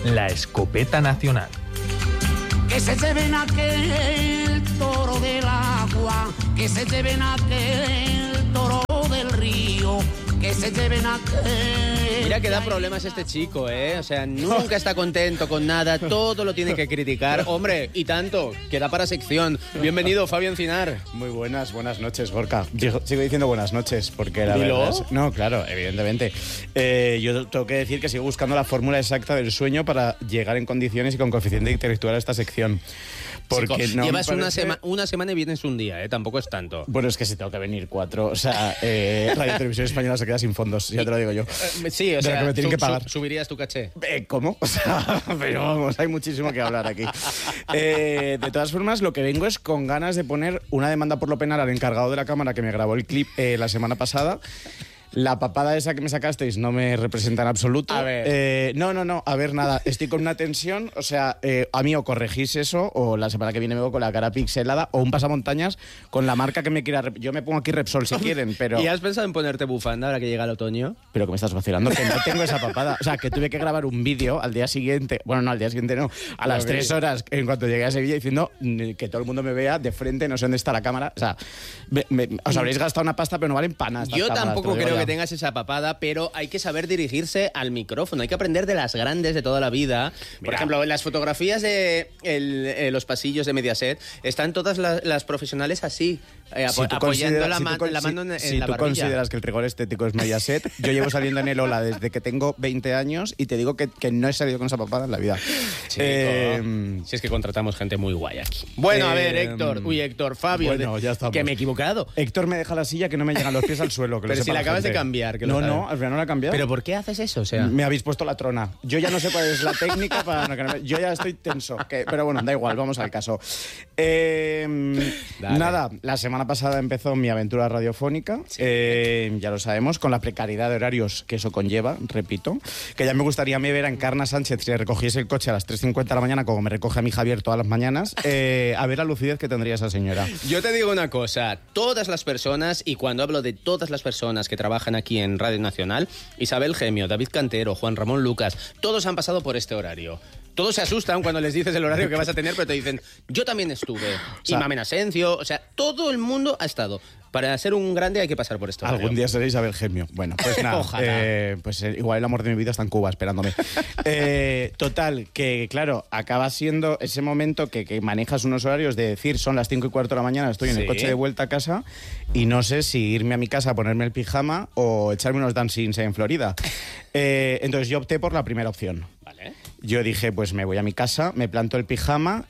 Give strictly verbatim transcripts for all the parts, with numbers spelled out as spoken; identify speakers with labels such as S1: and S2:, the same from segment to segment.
S1: la escopeta nacional.
S2: Que se lleven aquel toro del agua, que se lleven aquel toro del río, que se lleven aquel...
S3: Mira que da problemas este chico, ¿eh? O sea, nunca está contento con nada, todo lo tiene que criticar. Hombre, y tanto, que da para sección. Bienvenido, Fabio Encinar.
S4: Muy buenas, buenas noches, Gorka. Yo sigo diciendo buenas noches, porque la
S3: ¿Dilo?
S4: verdad es... No, claro, evidentemente. Eh, yo tengo que decir que sigo buscando la fórmula exacta del sueño para llegar en condiciones y con coeficiente intelectual a esta sección. Porque
S3: sí,
S4: no
S3: llevas
S4: parece...
S3: una, sema una semana y vienes un día, ¿eh? Tampoco es tanto.
S4: Bueno, es que si tengo que venir cuatro, o sea, eh, Radio Televisión Española se queda sin fondos, ya te lo digo yo.
S3: Eh, sí, o sea,
S4: que me tienen
S3: su
S4: que pagar.
S3: Su subirías tu caché.
S4: Eh, ¿Cómo? O sea, pero vamos, hay muchísimo que hablar aquí. Eh, de todas formas, lo que vengo es con ganas de poner una demanda por lo penal al encargado de la cámara que me grabó el clip eh, la semana pasada. La papada esa que me sacasteis no me representa en absoluto.
S3: A ver.
S4: Eh, no, no, no, a ver, nada. Estoy con una tensión, o sea, eh, a mí o corregís eso, o la semana que viene me voy con la cara pixelada, o un pasamontañas con la marca que me quiera... Rep Yo me pongo aquí Repsol si quieren, pero...
S3: ¿Y has pensado en ponerte bufanda ahora que llega el otoño?
S4: Pero que me estás vacilando, que no tengo esa papada. O sea, que tuve que grabar un vídeo al día siguiente, bueno, no, al día siguiente no, a las tres horas, en cuanto llegué a Sevilla, diciendo que todo el mundo me vea de frente, no sé dónde está la cámara. O sea, me, me, os habréis gastado una pasta, pero no valen panas.
S3: Yo tampoco creo que tengas esa papada, pero hay que saber dirigirse al micrófono, hay que aprender de las grandes de toda la vida. Por
S4: Mira.
S3: ejemplo, en las fotografías de el, eh, los pasillos de Mediaset están todas las, las profesionales así, eh, apo
S4: Si tú
S3: apoyando la,
S4: si
S3: ma
S4: tú,
S3: la mano en, en
S4: si
S3: la
S4: tú
S3: barbilla.
S4: consideras que el rigor estético es Mediaset, yo llevo saliendo en el Ola desde que tengo veinte años y te digo que, que no he salido con esa papada en la vida.
S3: Chico,
S4: Eh,
S3: si es que contratamos gente muy guay aquí. Bueno, a ver,
S4: eh,
S3: Héctor, uy, Héctor, Fabio,
S4: bueno,
S3: de-
S4: ya estamos.
S3: que me he equivocado.
S4: Héctor me deja la silla que no me llegan los pies al suelo. Que lo
S3: Pero si
S4: sepa
S3: la acabas de
S4: gente.
S3: cambiar, que lo
S4: No,
S3: sabes.
S4: no, al final no la he cambiado.
S3: ¿Pero por qué haces eso? O sea,
S4: Me habéis puesto la trona. Yo ya no sé cuál es la técnica para... no que no me- Yo ya estoy tenso. Que- pero bueno, da igual, vamos al caso. Eh,
S3: Dale.
S4: nada, la semana pasada empezó mi aventura radiofónica.
S3: Sí.
S4: Eh, ya lo sabemos, con la precariedad de horarios que eso conlleva, repito. Que ya me gustaría a mí ver a Encarna Sánchez si recogiese el coche a las tres cincuenta de la mañana, como me recoge a mi Javier todas las mañanas, eh, a ver la lucidez que tendría esa señora.
S3: yo te digo una cosa, todas las personas, y cuando hablo de todas las personas que trabajan aquí en Radio Nacional, Isabel Gemio, David Cantero, Juan Ramón Lucas, todos han pasado por este horario. Todos se asustan cuando les dices el horario que vas a tener, pero te dicen, yo también estuve.
S4: sea,
S3: y Mamen Asencio, o sea, todo el mundo ha estado. Para ser un grande hay que pasar por esto.
S4: Algún día seréis Isabel Gemio. Bueno, pues nada.
S3: Ojalá.
S4: eh, pues eh, igual el amor de mi vida está en Cuba esperándome. Eh, total, que claro, acaba siendo ese momento que, que manejas unos horarios de decir son las cinco y cuarto de la mañana, estoy en
S3: Sí.
S4: el coche de vuelta a casa y no sé si irme a mi casa a ponerme el pijama o echarme unos dancings en Florida. Eh, entonces yo opté por la primera opción.
S3: Vale.
S4: Yo dije, pues me voy a mi casa, me planto el pijama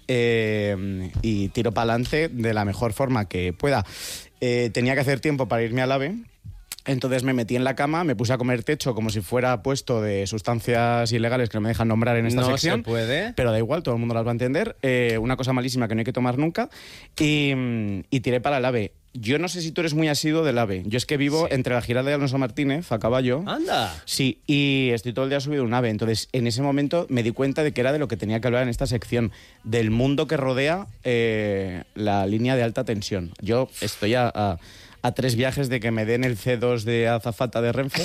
S4: eh, y tiro para adelante de la mejor forma que pueda. Eh, tenía que hacer tiempo para irme al AVE, entonces me metí en la cama, me puse a comer techo como si fuera puesto de sustancias ilegales que no me dejan nombrar en esta
S3: No
S4: sección.
S3: se puede.
S4: Pero da igual, todo el mundo las va a entender. Eh, una cosa malísima que no hay que tomar nunca. Y, y tiré para el AVE. Yo no sé si tú eres muy asiduo del AVE. Yo es que vivo
S3: Sí.
S4: entre la Giralda y Alonso Martínez, a caballo.
S3: Anda.
S4: Sí, y estoy todo el día subido a un AVE. Entonces, en ese momento me di cuenta de que era de lo que tenía que hablar en esta sección, del mundo que rodea eh, la línea de alta tensión. Yo estoy a, a, a tres viajes de que me den el C dos de azafata de Renfe.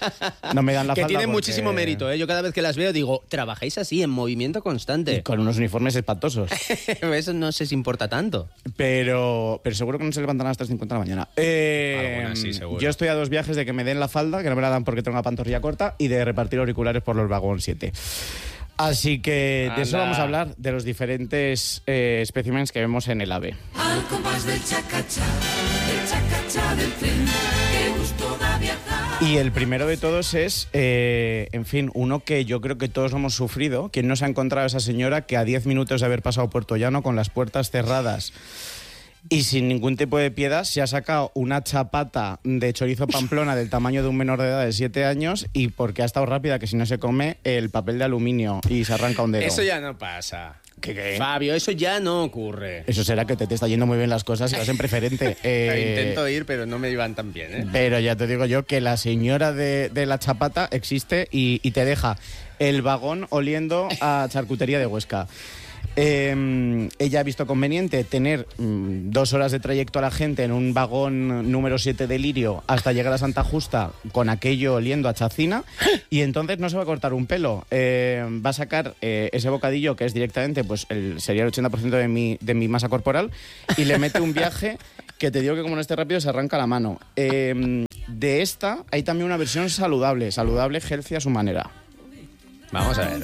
S4: No me dan la
S3: Que
S4: falda
S3: tiene
S4: porque-
S3: muchísimo mérito, ¿eh? Yo cada vez que las veo digo, trabajáis así, en movimiento
S4: Y
S3: constante.
S4: con unos uniformes espantosos.
S3: Eso no sé si importa tanto.
S4: Pero, pero seguro que no se levantan a las tres cincuenta de la mañana. Eh,
S3: Algunas sí, seguro.
S4: Yo estoy a dos viajes de que me den la falda, que no me la dan porque tengo una pantorrilla corta, y de repartir auriculares por los vagón siete. Así que de eso
S3: Anda.
S4: vamos a hablar, de los diferentes eh, especímenes que vemos en el AVE.
S2: Al compás del chacachá, del chacachá del tren, qué gusto da viajar.
S4: Y el primero de todos es, eh, en fin, uno que yo creo que todos hemos sufrido. ¿Quién no se ha encontrado a esa señora que a diez minutos de haber pasado Puerto Llano con las puertas cerradas y sin ningún tipo de piedad se ha sacado una chapata de chorizo Pamplona del tamaño de un menor de edad de siete años y porque ha estado rápida, que si no se come el papel de aluminio y se arranca un dedo?
S3: Eso ya no pasa.
S4: ¿Qué, qué?
S3: Fabio, eso ya no ocurre.
S4: Eso será que te, te está yendo muy bien las cosas y vas en preferente. Eh,
S3: Intento ir, pero no me iban tan bien, ¿eh?
S4: Pero ya te digo yo que la señora de, de la chapata existe y, y te deja el vagón oliendo a charcutería de Huesca. Eh, ella ha visto conveniente tener mm, dos horas de trayecto a la gente en un vagón número siete de Lirio hasta llegar a Santa Justa con aquello oliendo a chacina, y entonces no se va a cortar un pelo. Eh, va a sacar eh, ese bocadillo que es directamente, pues el, sería el ochenta por ciento de mi, de mi masa corporal, y le mete un viaje que te digo que como no esté rápido se arranca la mano. Eh, de esta hay también una versión saludable, saludable, healthy a su manera.
S3: Vamos a ver.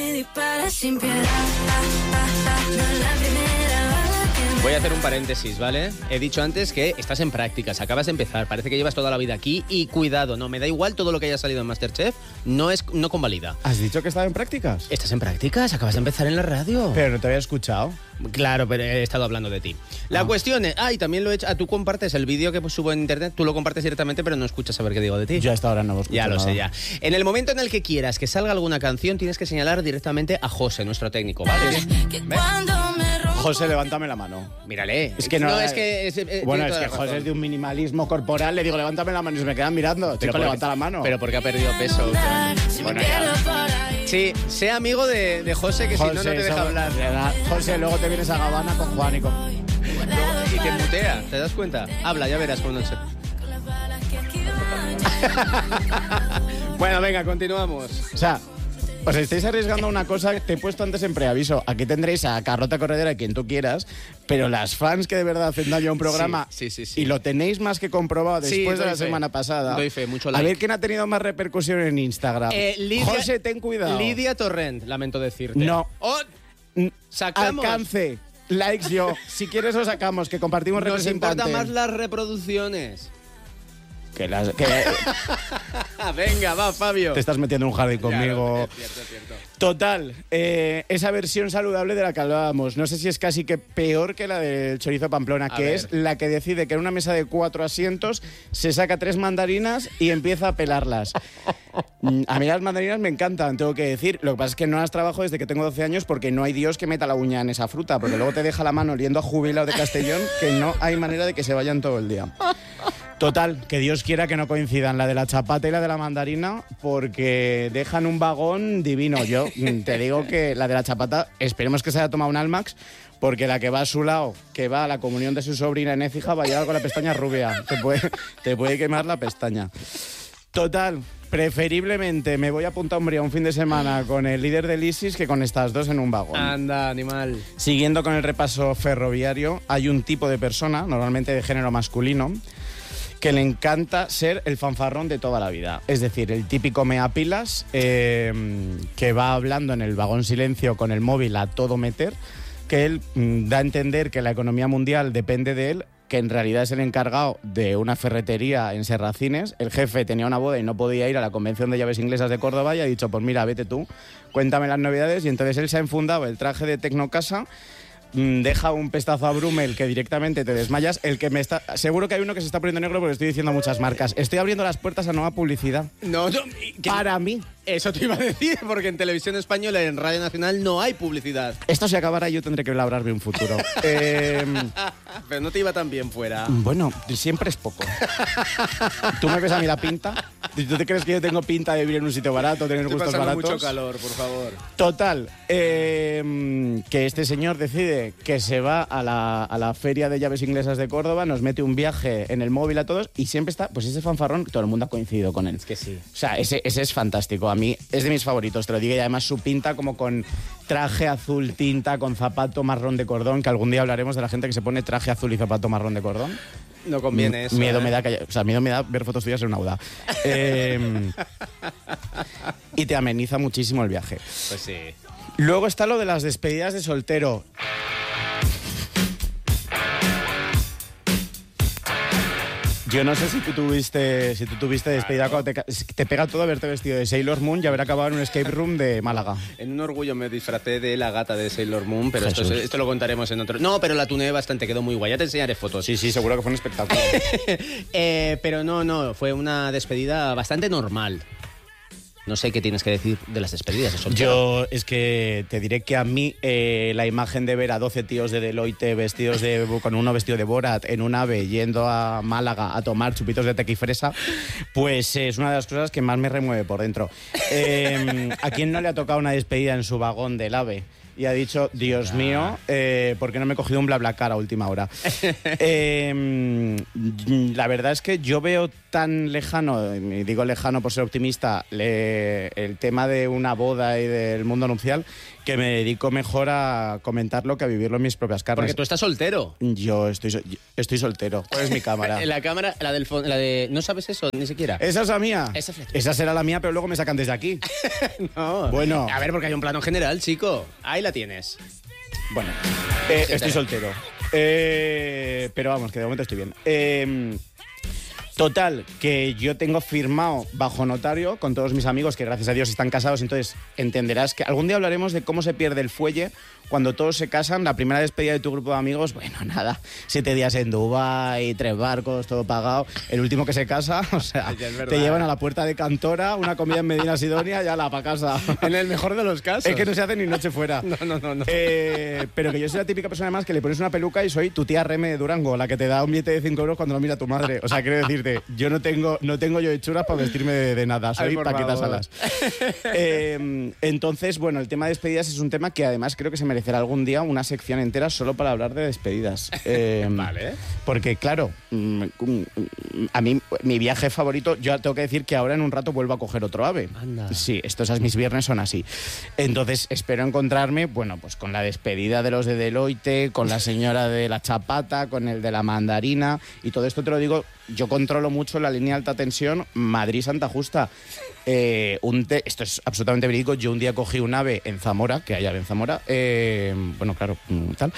S3: Voy a hacer un paréntesis, ¿vale? He dicho antes que estás en prácticas, acabas de empezar, parece que llevas toda la vida aquí y cuidado, no, me da igual todo lo que haya salido en MasterChef, no es no convalida.
S4: ¿Has dicho que estaba en prácticas?
S3: ¿Estás en prácticas? Acabas de empezar en la radio.
S4: Pero no te había escuchado.
S3: Claro, pero he estado hablando de ti. La
S4: Ah.
S3: cuestión es... Ah, y también lo he hecho... Ah, tú compartes el vídeo que pues, subo en internet, tú lo compartes directamente, pero no escuchas saber qué digo de ti.
S4: Yo hasta ahora no lo escucho.
S3: Ya lo
S4: nada.
S3: sé, ya. En el momento en el que quieras que salga alguna canción, tienes que señalar directamente a José, nuestro técnico, ¿vale?
S4: José, levántame la mano.
S3: Mírale.
S4: Es que no,
S3: es que... es- eh,
S4: bueno,
S3: tiene
S4: es
S3: toda
S4: que
S3: la razón.
S4: José es de un minimalismo corporal. Le digo, levántame la mano y se me quedan mirando. Chico,
S3: porque-
S4: levanta la mano.
S3: Pero porque ha perdido peso.
S4: Bueno, ya.
S3: Sí, sea amigo de, de José, que si no, no te deja
S4: eso-
S3: hablar.
S4: José, luego te vienes a Gabana con Juan y con...
S3: Y te mutea, ¿te das cuenta? Habla, ya verás cuando se... Bueno, venga, continuamos.
S4: O sea, os estáis arriesgando a una cosa que te he puesto antes en preaviso. Aquí tendréis a Carlota Corredera, quien tú quieras, pero las fans que de verdad hacen daño a un programa,
S3: Sí, sí, sí, sí.
S4: y lo tenéis más que comprobado
S3: Sí,
S4: después de
S3: doy
S4: la
S3: fe.
S4: semana pasada.
S3: Doy fe, mucho
S4: A
S3: like.
S4: ver quién ha tenido más repercusión en Instagram.
S3: Eh, Lidia-
S4: José, ten cuidado.
S3: Lidia Torrent, lamento decirte.
S4: No.
S3: Oh,
S4: Mm,
S3: sacamos.
S4: Alcance, likes yo. Si quieres lo sacamos, que compartimos
S3: Nos
S4: representante.
S3: importa más las reproducciones.
S4: Que las- que
S3: Venga, va, Fabio.
S4: te estás metiendo en un jardín conmigo.
S3: Claro, es cierto, es cierto.
S4: Total, eh, esa versión saludable de la que hablábamos, no sé si es casi que peor que la del chorizo Pamplona,
S3: A
S4: que
S3: ver.
S4: es la que decide que en una mesa de cuatro asientos se saca tres mandarinas y empieza a pelarlas. Mm, A mí las mandarinas me encantan, tengo que decir. Lo que pasa es que no las trabajo desde que tengo doce años porque no hay Dios que meta la uña en esa fruta, porque luego te deja la mano oliendo a jubilado de Castellón que no hay manera de que se vayan todo el día. Total, que Dios quiera que no coincidan la de la chapata y la de la mandarina, porque dejan un vagón divino. Yo mm, te digo que la de la chapata, esperemos que se haya tomado un Almax, porque la que va a su lado, que va a la comunión de su sobrina en Écija, va a llegar con la pestaña rubia. Te puede, te puede quemar la pestaña. Total, preferiblemente me voy a Punta Umbría un fin de semana con el líder del ISIS que con estas dos en un vagón.
S3: Anda, animal.
S4: Siguiendo con el repaso ferroviario, hay un tipo de persona, normalmente de género masculino, que le encanta ser el fanfarrón de toda la vida. Es decir, el típico meapilas eh, que va hablando en el vagón silencio con el móvil a todo meter, que él mm, da a entender que la economía mundial depende de él, que en realidad es el encargado de una ferretería en Serracines. El jefe tenía una boda y no podía ir a la Convención de Llaves Inglesas de Córdoba y ha dicho, pues mira, vete tú, cuéntame las novedades. Y entonces él se ha enfundado el traje de Tecnocasa, mm, deja un pestazo a Brumel que directamente te desmayas. El que me está... Seguro que hay uno que se está poniendo negro porque estoy diciendo muchas marcas. Estoy abriendo las puertas a nueva publicidad.
S3: No, no, que-
S4: Para mí.
S3: Eso te iba a decir, porque en Televisión Española y en Radio Nacional no hay publicidad.
S4: Esto se acabará y yo tendré que labrarme un futuro. Eh,
S3: Pero no te iba tan bien fuera.
S4: bueno, siempre es poco. ¿Tú me ves a mí la pinta? ¿Tú te crees que yo tengo pinta de vivir en un sitio barato, tener
S3: Estoy
S4: gustos
S3: pasando
S4: baratos?
S3: mucho calor, por favor.
S4: Total, eh, que este señor decide que se va a la, a la Feria de Llaves Inglesas de Córdoba, nos mete un viaje en el móvil a todos y siempre está, pues ese fanfarrón, todo el mundo ha coincidido con él.
S3: Es que sí.
S4: O sea, ese, ese es fantástico. A mí es de mis favoritos, te lo digo. Y además su pinta como con traje azul tinta, con zapato marrón de cordón, que algún día hablaremos de la gente que se pone traje azul y zapato marrón de cordón.
S3: No conviene eso.
S4: Miedo
S3: ¿eh?
S4: me da que, o sea, miedo me da ver fotos tuyas en una auda. Eh, y te ameniza muchísimo el viaje.
S3: Pues sí.
S4: Luego está lo de las despedidas de soltero. Yo no sé si tú tuviste, si tú tuviste despedida cuando te, ca- te pega todo haberte vestido de Sailor Moon y haber acabado en un escape room de Málaga.
S3: En un orgullo me disfracé de la gata de Sailor Moon, pero esto,
S4: Jesús.
S3: esto lo contaremos en otro... No, pero la tuneé bastante, quedó muy guay. Ya te enseñaré fotos.
S4: Sí, sí, seguro que fue un espectáculo.
S3: Eh, pero no, no, fue una despedida bastante normal. No sé qué tienes que decir de las despedidas de soltero.
S4: Yo es que te diré que a mí eh, la imagen de ver a doce tíos de Deloitte vestidos de, con uno vestido de Borat en un ave yendo a Málaga a tomar chupitos de tequifresa, pues eh, es una de las cosas que más me remueve por dentro. Eh, ¿A quién no le ha tocado una despedida en su vagón del ave? y ha dicho, Dios mío, eh, ¿por qué no me he cogido un BlaBlaCar a última hora? eh, la verdad es que yo veo tan lejano, y digo lejano por ser optimista, le, el tema de una boda y del mundo nupcial, que me dedico mejor a comentarlo que a vivirlo en mis propias carnes.
S3: Porque tú estás soltero.
S4: Yo estoy, yo estoy soltero. ¿Cuál es mi cámara?
S3: La cámara, la del fon- la de... ¿No sabes eso? Ni siquiera.
S4: ¿Esa es la mía?
S3: Esa es la tuya.
S4: Esa será la mía, pero luego me sacan desde aquí.
S3: No.
S4: Bueno.
S3: A ver, porque hay un plano general, chico. Ahí la tienes.
S4: Bueno, eh, estoy soltero. Eh, pero vamos, que de momento estoy bien. Eh, total, que yo tengo firmado bajo notario con todos mis amigos que gracias a Dios están casados, entonces entenderás que algún día hablaremos de cómo se pierde el fuelle cuando todos se casan. La primera despedida de tu grupo de amigos, bueno, nada, siete días en Dubái, tres barcos, todo pagado. El último que se casa, o sea,
S3: Ay, es verdad.
S4: te llevan a la puerta de Cantora, una comida en Medina Sidonia y ala, pa' casa.
S3: En el mejor de los casos.
S4: Es que no se hace ni noche fuera.
S3: No, no, no. no.
S4: Eh, pero que yo soy la típica persona además que le pones una peluca y soy tu tía Reme de Durango, la que te da un billete de cinco euros cuando lo mira tu madre. O sea, quiero decirte, yo no tengo, no tengo yo hechuras para vestirme de, de nada, soy
S3: Ay, por
S4: Paquita
S3: favor.
S4: Salas. Eh, entonces, bueno, el tema de despedidas es un tema que además creo que se merecerá algún día una sección entera solo para hablar de despedidas. Eh,
S3: Vale.
S4: Porque, claro, mm, mm, a mí, mi viaje favorito, yo tengo que decir que ahora en un rato vuelvo a coger otro AVE.
S3: Anda.
S4: Sí, estos mis viernes son así. Entonces, espero encontrarme, bueno, pues con la despedida de los de Deloitte, con la señora de la chapata, con el de la mandarina, y todo esto te lo digo, yo controlo mucho la línea alta tensión Madrid-Santa Justa. Eh, un te- esto es absolutamente verídico. Yo un día cogí un AVE en Zamora, que hay AVE en Zamora, eh, bueno, claro, mm, tal,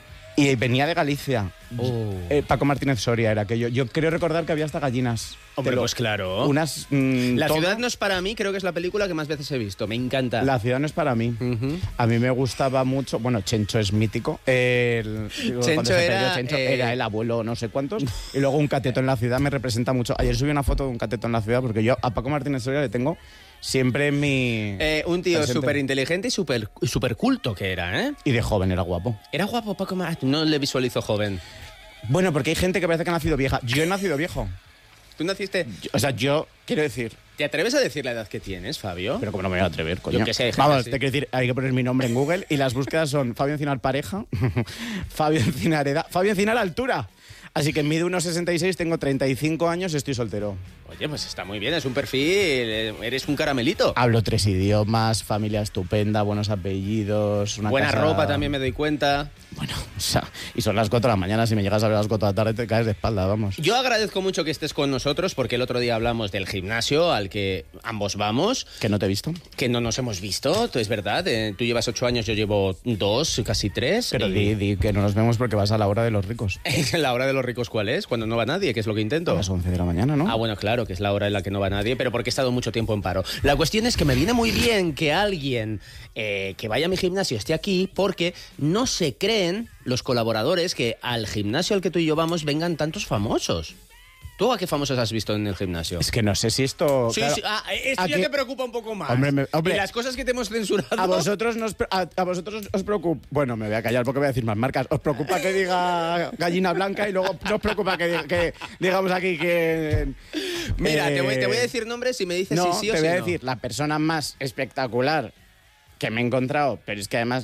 S4: y venía de Galicia.
S3: Oh.
S4: Eh, Paco Martínez Soria era aquello. Yo creo recordar que había hasta gallinas.
S3: Hombre,
S4: Pero
S3: pues claro.
S4: Unas, mm,
S3: La
S4: todo-
S3: ciudad no es para mí, creo que es la película que más veces he visto. Me encanta.
S4: La ciudad no es para mí.
S3: Ujú.
S4: A mí me gustaba mucho. Bueno, Chencho es mítico. El, digo,
S3: Chencho
S4: cuando se
S3: era,
S4: perdió Chencho,
S3: eh,
S4: era el abuelo no sé cuántos. Y luego un cateto en la ciudad me representa mucho. Ayer subí una foto de un cateto en la ciudad porque yo a Paco Martínez Soria le tengo siempre en mi...
S3: Eh, un tío
S4: presente.
S3: súper inteligente y súper super culto que era, ¿eh?
S4: Y de joven era guapo.
S3: Era guapo Paco Mar- No le visualizo joven.
S4: Bueno, porque hay gente que parece que ha nacido vieja. Yo he nacido viejo.
S3: ¿Tú naciste...?
S4: Yo- o sea, yo quiero decir...
S3: ¿Te atreves a decir la edad que tienes, Fabio?
S4: Pero como no me voy a atrever, coño.
S3: Yo qué sé, hay gente
S4: Vamos,
S3: así.
S4: te quiero decir, hay que poner mi nombre en Google y las búsquedas son Fabio Encinar pareja, Fabio Encinar edad, Fabio Encinar altura. Así que mido uno sesenta y seis, tengo treinta y cinco años, estoy soltero.
S3: Oye, pues está muy bien, es un perfil, eh, eres un caramelito.
S4: Hablo tres idiomas, familia estupenda, buenos apellidos, una
S3: Buena
S4: casa-
S3: ropa también me doy cuenta.
S4: Bueno, o sea, y son las cuatro de la mañana, si me llegas a ver a las cuatro de la tarde te caes de espalda, vamos.
S3: Yo agradezco mucho que estés con nosotros porque el otro día hablamos del gimnasio al que ambos vamos,
S4: ¿Que no te he visto?
S3: que no nos hemos visto, es verdad. eh, tú llevas ocho años, yo llevo dos, casi tres.
S4: Pero
S3: y-
S4: di, di que no nos vemos porque vas a la hora de los ricos.
S3: ¿La hora de los ricos cuál es? Cuando no va nadie, que es lo que
S4: A
S3: intento.
S4: las once de la mañana, ¿no?
S3: Ah, bueno, claro, que es la hora en la que no va nadie, pero porque he estado mucho tiempo en paro. La cuestión es que me viene muy bien que alguien eh, que vaya a mi gimnasio esté aquí porque no se creen los colaboradores que al gimnasio al que tú y yo vamos vengan tantos famosos. ¿Tú a qué famosos has visto en el gimnasio?
S4: Es que no sé si esto...
S3: Sí,
S4: claro,
S3: sí, ah, esto ya
S4: aquí-
S3: te preocupa un poco más.
S4: Hombre, me- hombre.
S3: Y las cosas que te hemos censurado.
S4: A vosotros, nos, pre- a, a vosotros os preocupa... Bueno, me voy a callar porque voy a decir más marcas. ¿Os preocupa que diga gallina blanca y luego no os preocupa que, di- que digamos aquí que...
S3: Mira,
S4: eh,
S3: te, voy, te voy a decir nombres y me dices
S4: no,
S3: si sí o
S4: te
S3: si
S4: voy a
S3: no.
S4: decir la persona más espectacular que me he encontrado, pero es que además...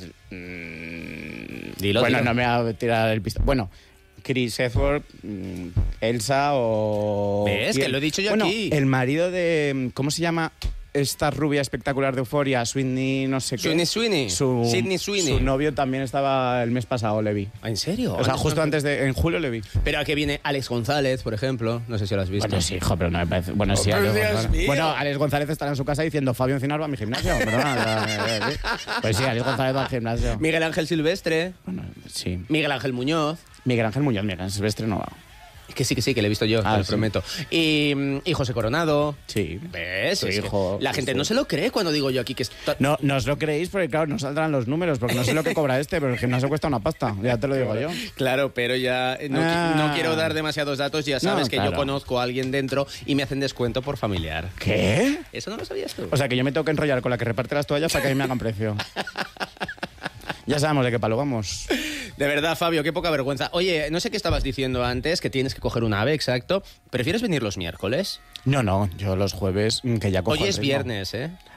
S4: mm,
S3: Dilo,
S4: bueno,
S3: dilo.
S4: no me voy a tirar el pistón. Bueno... Chris Hemsworth, mm, Elsa o...
S3: ¿Ves? Que lo he dicho yo
S4: bueno,
S3: aquí.
S4: el marido de... ¿Cómo se llama esta rubia espectacular de Euforia? Sweeney, no sé qué.
S3: Sweeney Sweeney.
S4: Su,
S3: Sydney Sweeney.
S4: Su novio también estaba el mes pasado, le vi.
S3: ¿En serio?
S4: O sea, justo antes de... En julio le vi.
S3: Pero aquí viene Alex González, por ejemplo. No sé si lo has visto.
S4: Bueno, sí, hijo, pero no me parece... Bueno, sí,
S3: Oh,
S4: Alex
S3: pero Dios
S4: González.
S3: mío.
S4: Bueno, Alex González estará en su casa diciendo Fabio Encinar va a mi gimnasio. Perdona, eh, eh, sí. Pues sí, Alex González va al gimnasio.
S3: Miguel Ángel Silvestre.
S4: Bueno, sí.
S3: Miguel Ángel Muñoz.
S4: Miguel Ángel Muñoz, Miguel Ángel Silvestre no va.
S3: Que sí, que sí, que le he visto yo,
S4: Ah,
S3: te lo
S4: sí.
S3: prometo. Y, mm, y José Coronado.
S4: Sí.
S3: ¿Ves?
S4: Su
S3: Es que
S4: hijo,
S3: la
S4: sí,
S3: gente
S4: sí.
S3: no se lo cree cuando digo yo aquí que está...
S4: No, no os lo creéis porque, claro, no saldrán los números, porque no sé lo que cobra este, pero el gimnasio cuesta una pasta, ya te lo digo yo.
S3: Claro, pero ya eh, no, qui-
S4: Ah.
S3: no quiero dar demasiados datos, ya sabes
S4: No,
S3: que
S4: claro.
S3: yo conozco a alguien dentro y me hacen descuento por familiar.
S4: ¿Qué?
S3: ¿Eso no lo sabías tú?
S4: O sea, que yo me tengo que enrollar con la que reparte las toallas para que a mí me hagan precio. Ya sabemos de qué palo vamos.
S3: De verdad, Fabio, qué poca vergüenza. Oye, no sé qué estabas diciendo antes, que tienes que coger un ave, exacto. ¿Prefieres venir los miércoles?
S4: No, no, yo los jueves, mm, que ya cojo
S3: Hoy
S4: el
S3: es
S4: ritmo.
S3: viernes, ¿eh?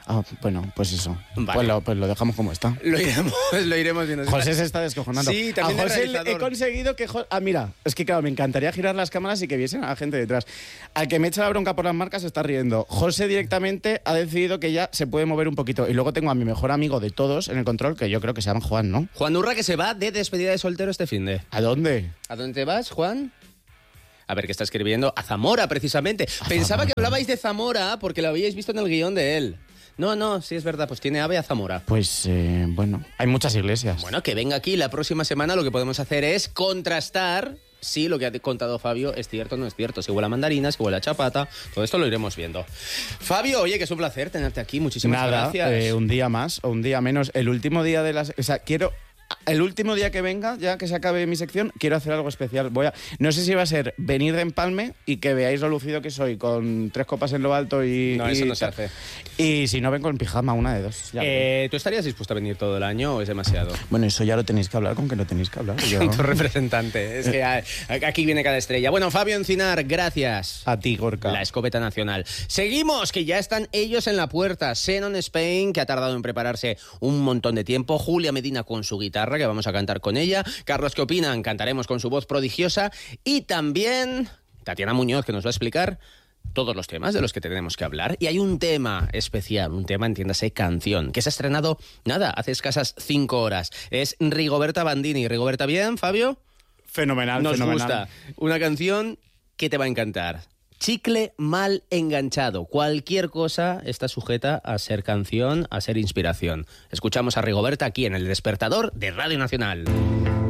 S4: Ah, bueno, pues eso.
S3: Vale.
S4: Pues, lo, pues lo dejamos como está.
S3: Lo iremos, lo iremos viendo.
S4: José se está descojonando.
S3: Sí, también
S4: a
S3: el
S4: José
S3: realizador.
S4: he conseguido que... Jo- ah, mira, es que claro, me encantaría girar las cámaras y que viesen a la gente detrás. Al que me echa la bronca por las marcas se está riendo. José directamente ha decidido que ya se puede mover un poquito. Y luego tengo a mi mejor amigo de todos en el control, que yo creo que se llama Juan, ¿no?
S3: Juan Urra, que se va de despedida de soltero este finde.
S4: ¿A dónde?
S3: ¿A dónde te vas, Juan? A ver, ¿qué está escribiendo? A Zamora, precisamente.
S4: A
S3: Pensaba
S4: Zamora.
S3: que hablabais de Zamora porque lo habíais visto en el guión de él. No, no, sí es verdad, pues tiene ave a Zamora.
S4: Pues, eh, bueno, hay muchas iglesias.
S3: Bueno, que venga aquí la próxima semana. Lo que podemos hacer es contrastar si lo que ha contado Fabio es cierto o no es cierto. Si huele a mandarinas, si huele a chapata, todo esto lo iremos viendo. Fabio, oye, que es un placer tenerte aquí. Muchísimas
S4: Nada,
S3: gracias.
S4: eh, un día más o un día menos. El último día de las... O sea, quiero... El último día que venga, ya que se acabe mi sección, quiero hacer algo especial. Voy a... No sé si va a ser venir de empalme y que veáis lo lucido que soy, con tres copas en lo alto y...
S3: No,
S4: y
S3: eso no se
S4: tal.
S3: hace.
S4: Y si no, vengo en pijama, una de dos. Ya veré.
S3: Eh, ¿Tú estarías dispuesto a venir todo el año o es demasiado?
S4: Bueno, eso ya lo tenéis que hablar con que lo tenéis que hablar. Yo...
S3: Tu representante. Es que a- aquí viene cada estrella. Bueno, Fabio Encinar, gracias.
S4: A ti, Gorka.
S3: La escopeta nacional. Seguimos, que ya están ellos en la puerta. Xenon Spain, que ha tardado en prepararse un montón de tiempo. Julia Medina con su guitarra, que vamos a cantar con ella. Carlos, ¿qué opinan? Cantaremos con su voz prodigiosa. Y también Tatiana Muñoz, que nos va a explicar todos los temas de los que tenemos que hablar. Y hay un tema especial, un tema, entiéndase, canción, que se ha estrenado, nada, hace escasas cinco horas. Es Rigoberta Bandini. ¿Rigoberta bien, Fabio?
S4: Fenomenal,
S3: Nos
S4: fenomenal.
S3: gusta. Una canción que te va a encantar. Chicle mal enganchado. Cualquier cosa está sujeta a ser canción, a ser inspiración. Escuchamos a Rigoberta aquí en El Despertador de Radio Nacional.